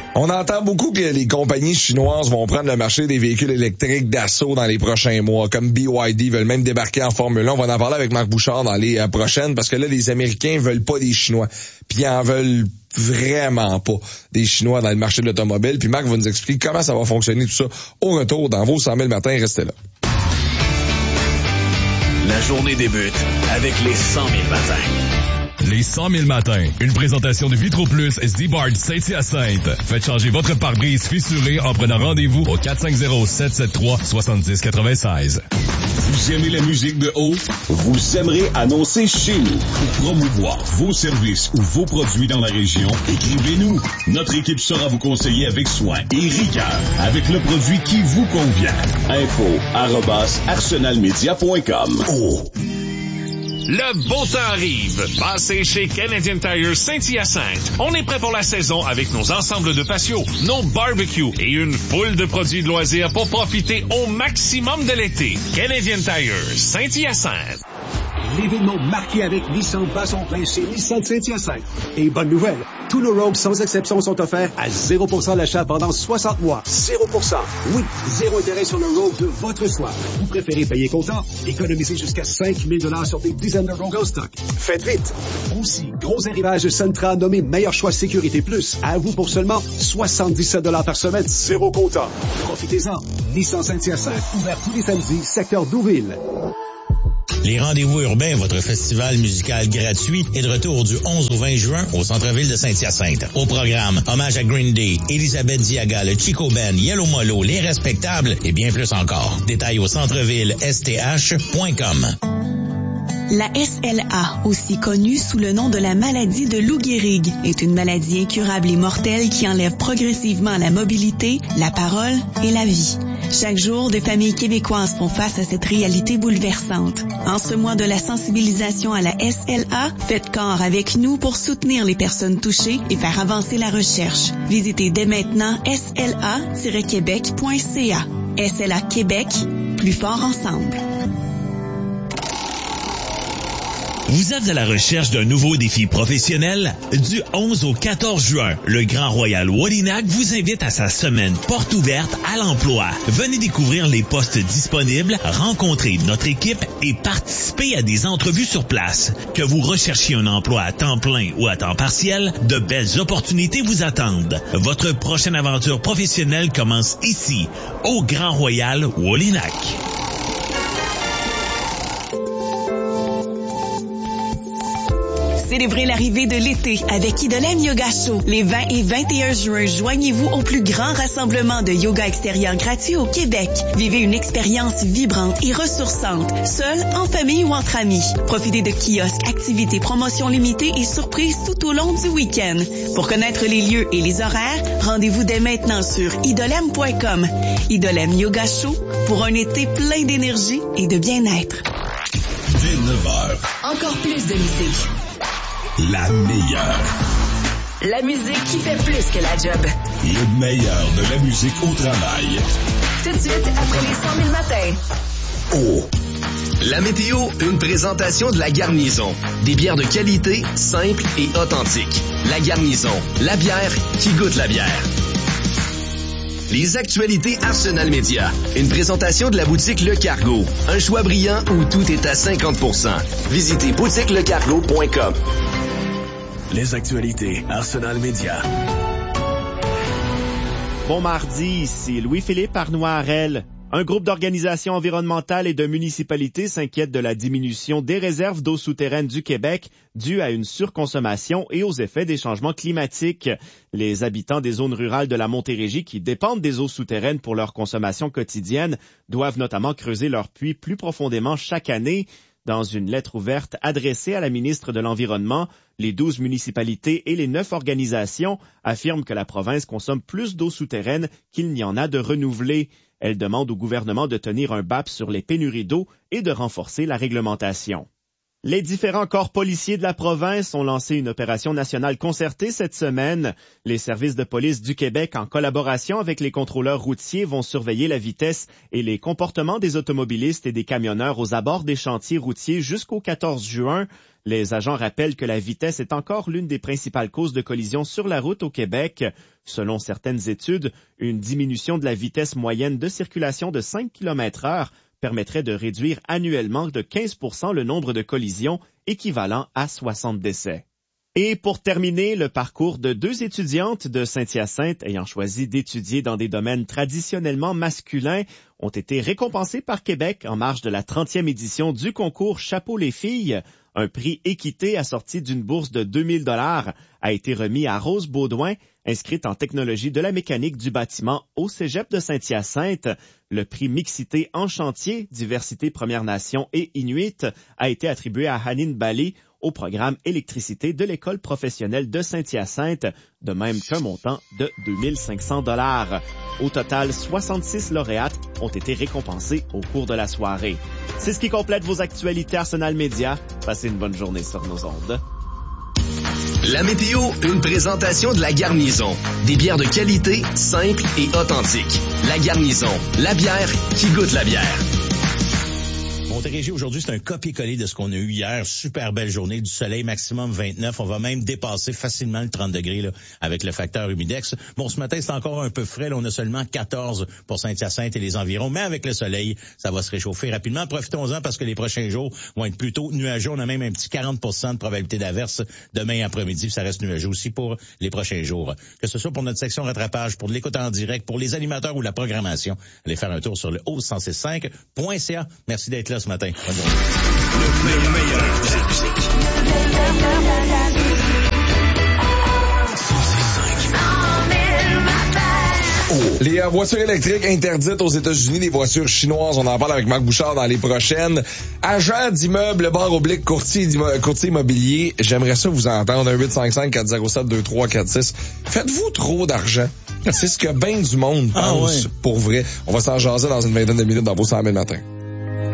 On entend beaucoup que les compagnies chinoises vont prendre le marché des véhicules électriques d'assaut dans les prochains mois, comme BYD veulent même débarquer en Formule 1. On va en parler avec Marc Bouchard dans les prochaines, parce que là, les Américains veulent pas des Chinois, puis ils en veulent vraiment pas des Chinois dans le marché de l'automobile. Puis Marc va nous expliquer comment ça va fonctionner tout ça au retour dans vos 100 000 matins. Restez là. La journée débute avec les 100 000 matins. Les 100 000 matins. Une présentation de Vitro Plus Z-Bard Saint-Hyacinthe. Faites changer votre pare-brise fissuré en prenant rendez-vous au 450-773-7096. Vous aimez la musique de haut? Vous aimerez annoncer chez nous. Pour promouvoir vos services ou vos produits dans la région, écrivez-nous. Notre équipe saura vous conseiller avec soin et rigueur avec le produit qui vous convient. info@arsenalmedia.com. Oh. Le beau temps arrive. Passez chez Canadian Tire Saint-Hyacinthe. On est prêt pour la saison avec nos ensembles de patio, nos barbecues et une foule de produits de loisirs pour profiter au maximum de l'été. Canadian Tire Saint-Hyacinthe. L'événement marqué avec Nissan bat son plein chez Nissan de Saint-Hyacinthe. Et bonne nouvelle, tous nos Rogues sans exception sont offerts à 0% d'achat pendant 60 mois. 0%. Oui, 0 intérêt sur le Rogue de votre choix. Vous préférez payer comptant? Économisez jusqu'à 5 000 sur des dizaines de Rogues en stock. Faites vite! Aussi, gros arrivage Sentra nommé Meilleur Choix Sécurité Plus. À vous pour seulement 77 $ par semaine, 0 comptant. Profitez-en. Nissan Saint-Hyacinthe, ouvert tous les samedis, secteur Douville. Les Rendez-vous urbains, votre festival musical gratuit, est de retour du 11 au 20 juin au centre-ville de Saint-Hyacinthe. Au programme, hommage à Green Day, Elisabeth Diaga, le Chico Band, Yellow Molo, Les Respectables et bien plus encore. Détails au centre-ville sth.com. La SLA, aussi connue sous le nom de la maladie de Lou Gehrig, est une maladie incurable et mortelle qui enlève progressivement la mobilité, la parole et la vie. Chaque jour, des familles québécoises font face à cette réalité bouleversante. En ce mois de la sensibilisation à la SLA, faites corps avec nous pour soutenir les personnes touchées et faire avancer la recherche. Visitez dès maintenant sla-québec.ca. SLA Québec, plus fort ensemble. Vous êtes à la recherche d'un nouveau défi professionnel? Du 11 au 14 juin, le Grand Royal Wallinac vous invite à sa semaine porte ouverte à l'emploi. Venez découvrir les postes disponibles, rencontrer notre équipe et participer à des entrevues sur place. Que vous recherchiez un emploi à temps plein ou à temps partiel, de belles opportunités vous attendent. Votre prochaine aventure professionnelle commence ici, au Grand Royal Wallinac. Célébrez l'arrivée de l'été avec Idolem Yoga Show. Les 20 et 21 juin, joignez-vous au plus grand rassemblement de yoga extérieur gratuit au Québec. Vivez une expérience vibrante et ressourçante, seul, en famille ou entre amis. Profitez de kiosques, activités, promotions limitées et surprises tout au long du week-end. Pour connaître les lieux et les horaires, rendez-vous dès maintenant sur idolem.com. Idolem Yoga Show pour un été plein d'énergie et de bien-être. Dès 9h. Encore plus de musique. La meilleure. La musique qui fait plus que la job. Le meilleur de la musique au travail. Tout de suite, après les 100 000 matins. Oh. La météo, une présentation de La Garnison. Des bières de qualité, simples et authentiques. La Garnison, la bière qui goûte la bière. Les actualités Arsenal Média. Une présentation de la boutique Le Cargo. Un choix brillant où tout est à 50%. Visitez boutiquelecargo.com. Les actualités Arsenal Média. Bon mardi, ici Louis-Philippe Arnois-Harel. Un groupe d'organisations environnementales et de municipalités s'inquiète de la diminution des réserves d'eau souterraine du Québec due à une surconsommation et aux effets des changements climatiques. Les habitants des zones rurales de la Montérégie qui dépendent des eaux souterraines pour leur consommation quotidienne doivent notamment creuser leurs puits plus profondément chaque année. Dans une lettre ouverte adressée à la ministre de l'Environnement, les 12 municipalités et les 9 organisations affirment que la province consomme plus d'eau souterraine qu'il n'y en a de renouvelée. Elle demande au gouvernement de tenir un BAP sur les pénuries d'eau et de renforcer la réglementation. Les différents corps policiers de la province ont lancé une opération nationale concertée cette semaine. Les services de police du Québec, en collaboration avec les contrôleurs routiers, vont surveiller la vitesse et les comportements des automobilistes et des camionneurs aux abords des chantiers routiers jusqu'au 14 juin. Les agents rappellent que la vitesse est encore l'une des principales causes de collisions sur la route au Québec. Selon certaines études, une diminution de la vitesse moyenne de circulation de 5 km/h permettrait de réduire annuellement de 15% le nombre de collisions, équivalent à 60 décès. Et pour terminer, le parcours de 2 étudiantes de Saint-Hyacinthe ayant choisi d'étudier dans des domaines traditionnellement masculins ont été récompensés par Québec en marge de la 30e édition du concours Chapeau les filles. Un prix équité assorti d'une bourse de 2000 $ a été remis à Rose Baudouin, inscrite en technologie de la mécanique du bâtiment au Cégep de Saint-Hyacinthe. Le prix Mixité en chantier, diversité Premières Nations et Inuit a été attribué à Hanine Bali au programme électricité de l'École professionnelle de Saint-Hyacinthe, de même qu'un montant de 2500 $. Au total, 66 lauréates ont été récompensés au cours de la soirée. C'est ce qui complète vos actualités Arsenal Média. Passez une bonne journée sur nos ondes. La météo, une présentation de La Garnison. Des bières de qualité, simples et authentiques. La Garnison, la bière qui goûte la bière. Montérégie, aujourd'hui, c'est un copier-coller de ce qu'on a eu hier. Super belle journée, du soleil, maximum 29. On va même dépasser facilement le 30 degrés là, avec le facteur humidex. Bon, ce matin, c'est encore un peu frais. Là, on a seulement 14 pour Saint-Hyacinthe et les environs. Mais avec le soleil, ça va se réchauffer rapidement. Profitons-en parce que les prochains jours vont être plutôt nuageux. On a même un petit 40% de probabilité d'averse demain après-midi. Ça reste nuageux aussi pour les prochains jours. Que ce soit pour notre section rattrapage, pour l'écoute en direct, pour les animateurs ou la programmation, allez faire un tour sur le haut1065.ca. Merci d'être là ce matin. Bonne journée. Le meilleur de la musique. Les voitures électriques interdites aux États-Unis, les voitures chinoises, on en parle avec Marc Bouchard dans les prochaines. Agent d'immeuble, / courtier immobilier, j'aimerais ça vous entendre, 1-855-407-2346. Faites-vous trop d'argent? C'est ce que bien du monde pense, pour vrai. On va s'en jaser dans une vingtaine de minutes dans vos 100 000 matins.